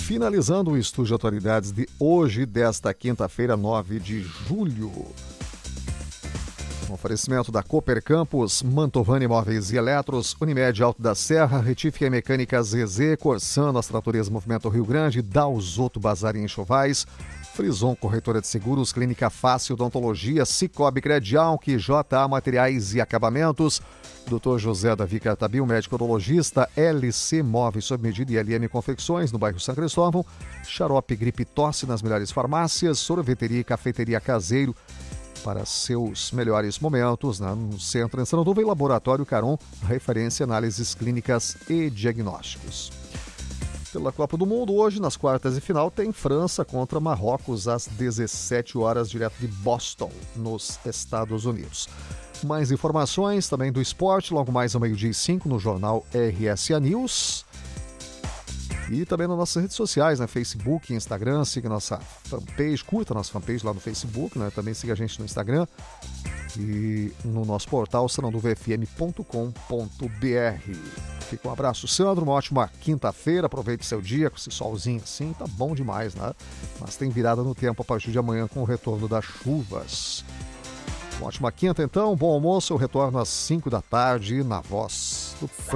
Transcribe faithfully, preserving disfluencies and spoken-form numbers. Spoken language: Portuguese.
Finalizando o Estúdio de Atualidades de hoje, desta quinta-feira, nove de julho. Um oferecimento da Cooper Campus, Mantovani Móveis e Eletros, Unimed Alto da Serra, Retífica e Mecânica Z Z, Corsan, Nossa Natureza Movimento Rio Grande, Dalzoto Bazar e Enxovais, Frison Corretora de Seguros, Clínica Fácil Odontologia, Cicobi Credial, J A Materiais e Acabamentos, doutor José Davi Cartabil, médico odologista, L C Móveis sob medida e L M Confecções, no bairro São Cristóvão, Xarope Gripe Tosse nas melhores farmácias, Sorveteria e Cafeteria Caseiro, para seus melhores momentos, né? No Centro em Sananduva e Laboratório Caron, referência análises clínicas e diagnósticos. Pela Copa do Mundo, hoje, nas quartas de final, tem França contra Marrocos às dezessete horas, direto de Boston, nos Estados Unidos. Mais informações também do esporte, logo mais ao meio-dia e cinco, no jornal R S A News. E também nas nossas redes sociais, né? Facebook, Instagram, siga nossa fanpage, curta nossa fanpage lá no Facebook, né? Também siga a gente no Instagram e no nosso portal sananduva f m ponto com ponto b r. Fica um abraço, Sandro, uma ótima quinta-feira, aproveite seu dia com esse solzinho assim, tá bom demais, né? Mas tem virada no tempo a partir de amanhã com o retorno das chuvas. Uma ótima quinta então, bom almoço, eu retorno às cinco da tarde na Voz do